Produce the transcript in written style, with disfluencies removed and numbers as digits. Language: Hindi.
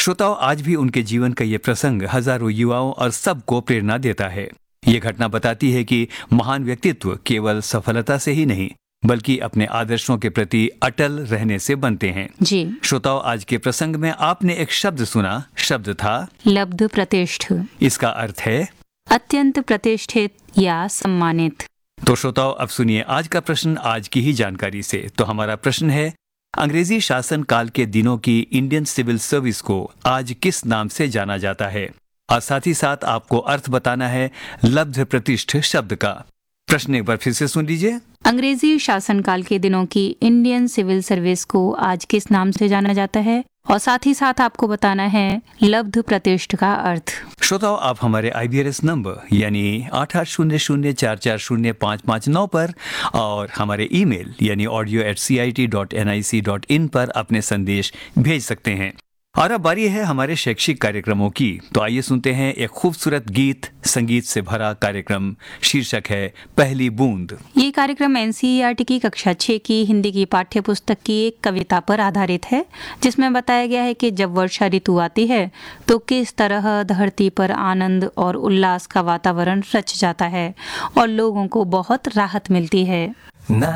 श्रोताओं, आज भी उनके जीवन का ये प्रसंग हजारों युवाओं और सबको प्रेरणा देता है। ये घटना बताती है कि महान व्यक्तित्व केवल सफलता से ही नहीं बल्कि अपने आदर्शों के प्रति अटल रहने से बनते हैं। जी। श्रोताओं, आज के प्रसंग में आपने एक शब्द सुना, शब्द था लब्ध प्रतिष्ठ। इसका अर्थ है अत्यंत प्रतिष्ठित या सम्मानित। तो श्रोताओं, अब सुनिए आज का प्रश्न आज की ही जानकारी से। तो हमारा प्रश्न है, अंग्रेजी शासन काल के दिनों की इंडियन सिविल सर्विस को आज किस नाम से जाना जाता है? और साथ ही साथ आपको अर्थ बताना है लब्ध प्रतिष्ठ शब्द का। प्रश्न एक बार फिर से सुन लीजिए। अंग्रेजी शासनकाल के दिनों की इंडियन सिविल सर्विस को आज किस नाम से जाना जाता है, और साथ ही साथ आपको बताना है लब्ध प्रतिष्ठ का अर्थ। श्रोताओं, आप हमारे IBRS नंबर यानी 8800440559 पर और हमारे ईमेल यानी audio@cit.nic.in पर अपने संदेश भेज सकते हैं। और अब बारी है हमारे शैक्षिक कार्यक्रमों की। तो आइए सुनते हैं एक खूबसूरत गीत, संगीत से भरा कार्यक्रम। शीर्षक है पहली बूंद। ये कार्यक्रम NCERT की कक्षा 6 की हिंदी की पाठ्य पुस्तक की एक कविता पर आधारित है, जिसमें बताया गया है कि जब वर्षा ऋतु आती है तो किस तरह धरती पर आनंद और उल्लास का वातावरण रच जाता है और लोगों को बहुत राहत मिलती है।